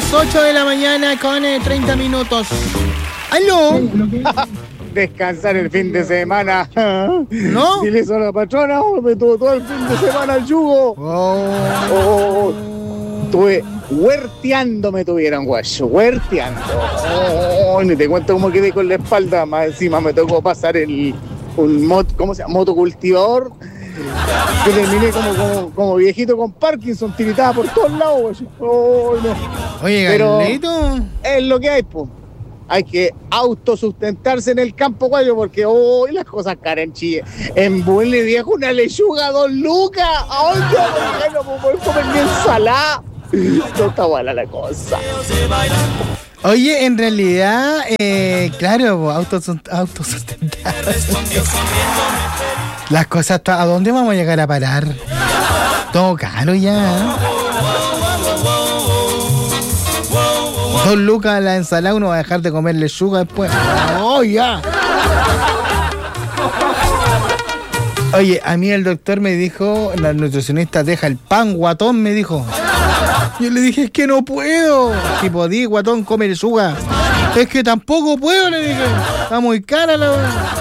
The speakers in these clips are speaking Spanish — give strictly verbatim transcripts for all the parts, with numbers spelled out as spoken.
ocho de la mañana con eh, treinta minutos. ¡Aló! Descansar el fin de semana. ¿No? Dile eso a la patrona, oh, me tuvo todo el fin de semana al yugo. Oh. Oh, estuve huerteando, me tuvieron, guacho, huerteando. Oh, ni te cuento cómo quedé con la espalda, más encima me tocó pasar el un mot, ¿cómo se llama? Motocultivador. Que terminé como, como, como viejito con Parkinson, tiritada por todos lados, guacho. Oh, no. Oye, pero Galito, es lo que hay, pues. Hay que autosustentarse en el campo, guayo, porque hoy oh, las cosas caras en Chile. En Buenos viejo, una lechuga, dos lucas. ¡Ay, ya no puedo poder comer ni ensalada! No está buena la cosa. Oye, en realidad, eh, claro, autosustentar. Las cosas, ¿a dónde vamos a llegar a parar? Todo caro ya. Dos lucas la ensalada, uno va a dejar de comer lechuga después. ¡Oh, ya! Oye, a mí el doctor me dijo, la nutricionista, deja el pan, guatón, me dijo. Yo le dije, es que no puedo. Si podí, guatón, come lechuga. Es que tampoco puedo, le dije. Está muy cara la...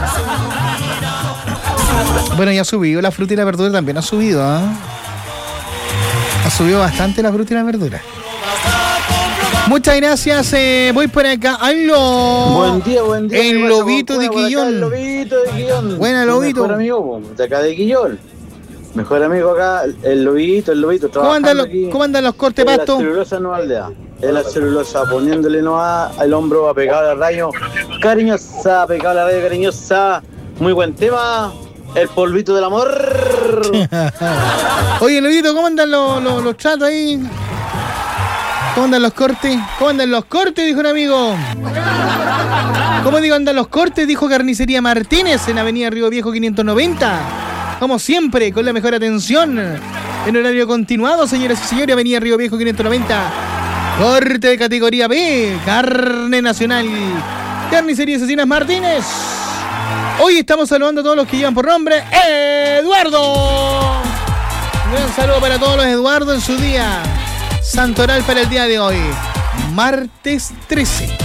Bueno, ya ha subido la fruta y la verdura, también ha subido, ¿eh? Ha subido bastante la fruta y la verdura. Muchas gracias, eh, voy por acá. ¡Aló! Buen día, buen día. El lobito de Quillón. El lobito de Quillón. Buena, lobito. Mejor amigo de acá de Quillón. Mejor amigo acá, el lobito, el lobito. ¿Cómo andan los, ¿cómo andan los cortes, pasto? Es la celulosa no aldea. Es la celulosa, poniéndole no al hombro, apegado al rayo. Cariñosa, apegado al rayo, cariñosa. Muy buen tema. El polvito del amor. Oye, lobito, ¿cómo andan los, los, los chatos ahí? ¿Cómo andan los cortes? ¿Cómo andan los cortes? Dijo un amigo. ¿Cómo digo andan los cortes? Dijo Carnicería Martínez en Avenida Río Viejo quinientos noventa. Como siempre, con la mejor atención. En horario continuado, señoras y señores, Avenida Río Viejo quinientos noventa. Corte de categoría B, carne nacional. Carnicería Asesinas Martínez. Hoy estamos saludando a todos los que llevan por nombre Eduardo. Un gran saludo para todos los Eduardo en su día santoral para el día de hoy, martes trece.